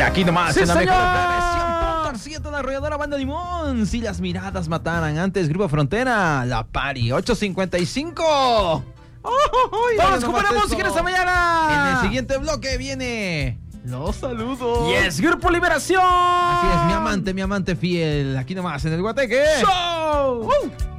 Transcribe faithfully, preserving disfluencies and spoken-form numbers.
aquí nomás ¡Sí, en la señor! mejor F M cien punto siete, la arrolladora Banda Limón. Si las miradas mataran, antes Grupo Frontera, La Pari, ocho cincuenta y cinco. Oh, oh, oh, ¡Vamos con buena música en esta mañana! En el siguiente bloque viene los saludos. ¡Yes! Grupo Liberación. Así es, mi amante, mi amante fiel. Aquí nomás en el Guateque ¡Show! Uh.